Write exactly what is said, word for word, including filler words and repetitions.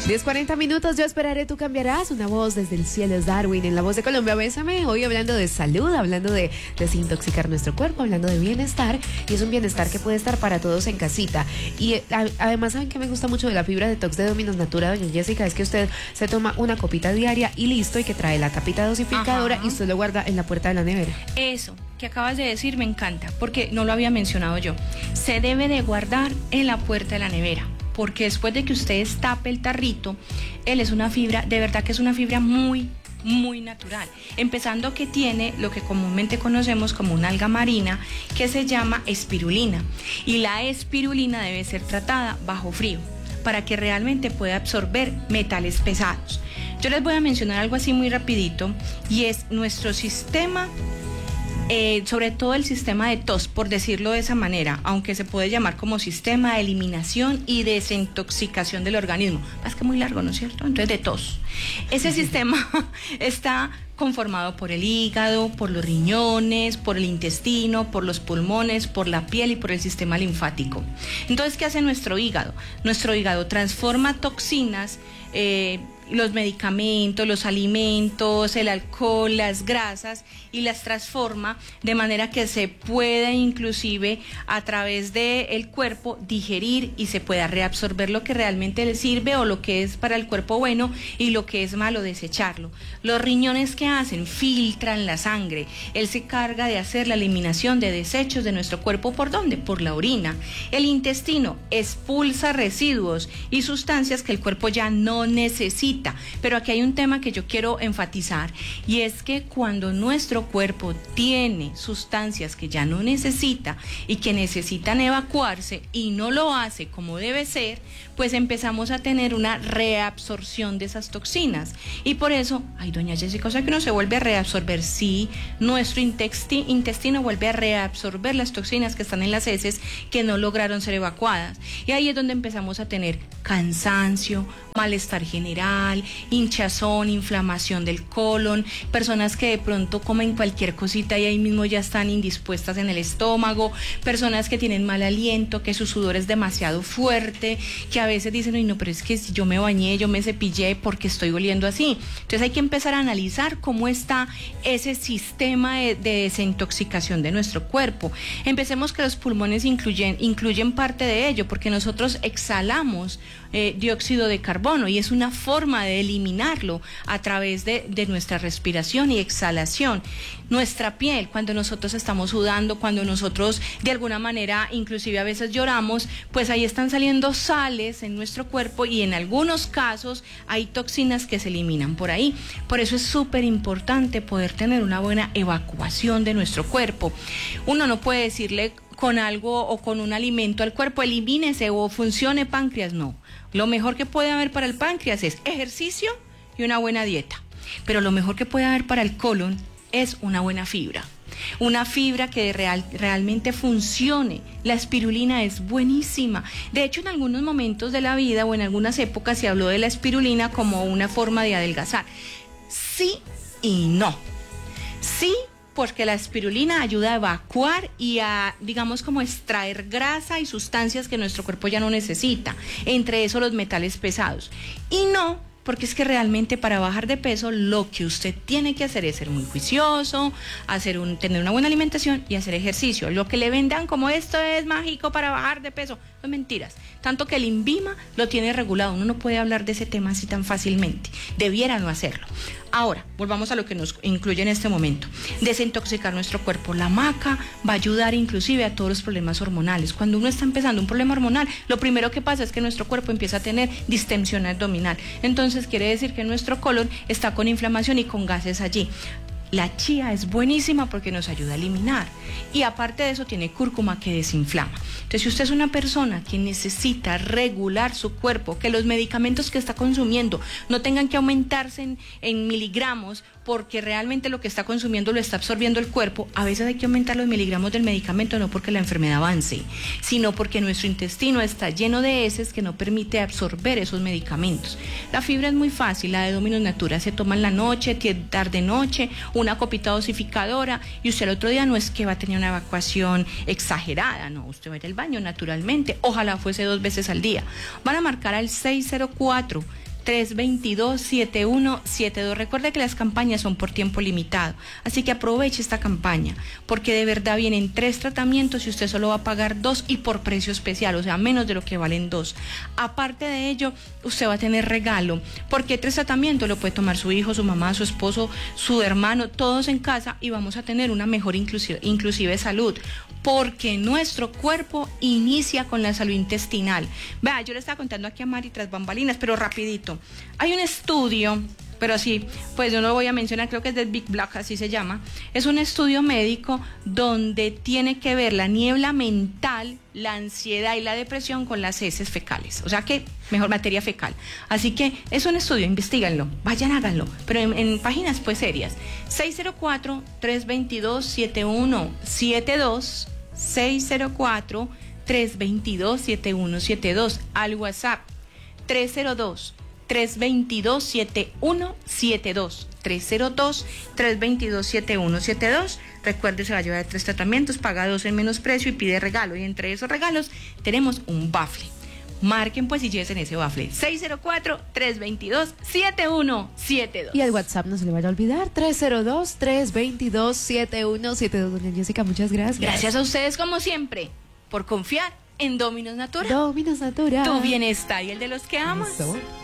diez cuarenta minutos, yo esperaré, tú cambiarás. Una voz desde el cielo es Darwin, en La Voz de Colombia. Bésame, hoy hablando de salud, hablando de desintoxicar nuestro cuerpo, hablando de bienestar. Y es un bienestar que puede estar para todos en casita. Y eh, a, además, ¿saben qué me gusta mucho de la fibra detox de Dominos Natura, doña Jessica? Es que usted se toma una copita diaria y listo, y que trae la tapita dosificadora. Ajá. Y usted lo guarda en la puerta de la nevera. Eso que acabas de decir me encanta, porque no lo había mencionado yo. Se debe de guardar en la puerta de la nevera, porque después de que usted destape el tarrito, él es una fibra, de verdad que es una fibra muy, muy natural. Empezando que tiene lo que comúnmente conocemos como una alga marina, que se llama espirulina. Y la espirulina debe ser tratada bajo frío, para que realmente pueda absorber metales pesados. Yo les voy a mencionar algo así muy rapidito, y es nuestro sistema, Eh, sobre todo el sistema de tos, por decirlo de esa manera, aunque se puede llamar como sistema de eliminación y desintoxicación del organismo. Es que muy largo, ¿no es cierto? Entonces, de tos. Ese sistema está conformado por el hígado, por los riñones, por el intestino, por los pulmones, por la piel y por el sistema linfático. Entonces, ¿qué hace nuestro hígado? Nuestro hígado transforma toxinas, eh, los medicamentos, los alimentos, el alcohol, las grasas, y las transforma de manera que se pueda inclusive a través del cuerpo digerir y se pueda reabsorber lo que realmente le sirve o lo que es para el cuerpo bueno, y lo que es malo desecharlo. Los riñones, ¿qué hacen? Filtran la sangre. Él se carga de hacer la eliminación de desechos de nuestro cuerpo. ¿Por dónde? Por la orina. El intestino expulsa residuos y sustancias que el cuerpo ya no necesita. Pero aquí hay un tema que yo quiero enfatizar, y es que cuando nuestro cuerpo tiene sustancias que ya no necesita y que necesitan evacuarse y no lo hace como debe ser, pues empezamos a tener una reabsorción de esas toxinas. Y por eso, ay, doña Jessica, o sea que uno se vuelve a reabsorber. Sí, nuestro intesti- intestino vuelve a reabsorber las toxinas que están en las heces que no lograron ser evacuadas. Y ahí es donde empezamos a tener cansancio, malestar general, hinchazón, inflamación del colon, personas que de pronto comen cualquier cosita y ahí mismo ya están indispuestas en el estómago, personas que tienen mal aliento, que su sudor es demasiado fuerte, que a veces dicen, ay no, pero es que si yo me bañé, yo me cepillé, porque estoy oliendo así. Entonces hay que empezar a analizar cómo está ese sistema de, de desintoxicación de nuestro cuerpo. Empecemos que los pulmones incluyen, incluyen parte de ello, porque nosotros exhalamos eh, dióxido de carbono, y es una forma de eliminarlo a través de, de nuestra respiración y exhalación. Nuestra piel, cuando nosotros estamos sudando, cuando nosotros de alguna manera inclusive a veces lloramos, pues ahí están saliendo sales en nuestro cuerpo, y en algunos casos hay toxinas que se eliminan por ahí. Por eso es súper importante poder tener una buena evacuación de nuestro cuerpo. Uno no puede decirle con algo o con un alimento al cuerpo, elimínese o funcione páncreas, no. Lo mejor que puede haber para el páncreas es ejercicio y una buena dieta, pero lo mejor que puede haber para el colon es una buena fibra. Una fibra que real, realmente funcione. La espirulina es buenísima. De hecho, en algunos momentos de la vida o en algunas épocas se habló de la espirulina como una forma de adelgazar. Sí y no. Sí, porque la espirulina ayuda a evacuar y a, digamos, como extraer grasa y sustancias que nuestro cuerpo ya no necesita, entre eso los metales pesados. Y no, porque es que realmente para bajar de peso lo que usted tiene que hacer es ser muy juicioso, hacer un, tener una buena alimentación y hacer ejercicio. Lo que le vendan como esto es mágico para bajar de peso, son mentiras. Tanto que el INVIMA lo tiene regulado, uno no puede hablar de ese tema así tan fácilmente, debiera no hacerlo. Ahora, volvamos a lo que nos incluye en este momento. Desintoxicar nuestro cuerpo. La maca va a ayudar inclusive a todos los problemas hormonales. Cuando uno está empezando un problema hormonal, lo primero que pasa es que nuestro cuerpo empieza a tener distensión abdominal. Entonces quiere decir que nuestro colon está con inflamación y con gases allí. La chía es buenísima porque nos ayuda a eliminar, y aparte de eso tiene cúrcuma que desinflama. Entonces, si usted es una persona que necesita regular su cuerpo, que los medicamentos que está consumiendo no tengan que aumentarse en, en miligramos, porque realmente lo que está consumiendo lo está absorbiendo el cuerpo, a veces hay que aumentar los miligramos del medicamento, no porque la enfermedad avance, sino porque nuestro intestino está lleno de heces que no permite absorber esos medicamentos. La fibra es muy fácil, la de Dominos Natura se toma en la noche, tarde-noche, una copita dosificadora, y usted el otro día no es que va a tener una evacuación exagerada, no, usted va a ir al baño naturalmente, ojalá fuese dos veces al día. Van a marcar al seis cero cuatro, tres dos dos, siete uno siete dos. Recuerde que las campañas son por tiempo limitado, así que aproveche esta campaña, porque de verdad vienen tres tratamientos y usted solo va a pagar dos y por precio especial, o sea, menos de lo que valen dos. Aparte de ello, usted va a tener regalo, porque tres tratamientos lo puede tomar su hijo, su mamá, su esposo, su hermano, todos en casa, y vamos a tener una mejor inclusive, inclusive salud, porque nuestro cuerpo inicia con la salud intestinal. Vea, yo le estaba contando aquí a Mari tras bambalinas, pero rapidito. Hay un estudio, pero sí, pues yo no lo voy a mencionar, creo que es del Big Black, así se llama. Es un estudio médico donde tiene que ver la niebla mental, la ansiedad y la depresión con las heces fecales. O sea que, mejor materia fecal. Así que es un estudio, investíganlo, vayan, háganlo, pero en, en páginas pues serias. seis cero cuatro, tres dos dos, siete uno siete dos, seis cero cuatro, tres dos dos, siete uno siete dos, al WhatsApp tres cero dos, tres dos dos, siete uno siete dos, tres cero dos, tres dos dos, siete uno siete dos. Recuerde, se va a llevar tres tratamientos, paga dos en menos precio y pide regalo, y entre esos regalos tenemos un bafle. Marquen pues y llévense en ese bafle. seis cero cuatro, tres dos dos, siete uno siete dos. Y al WhatsApp no se le vaya a olvidar, tres cero dos, tres dos dos, siete uno siete dos. Doña Jessica, muchas gracias. Gracias a ustedes como siempre por confiar en Dominos Natura. Dominos Natura. Tu bienestar y el de los que amas. Eso.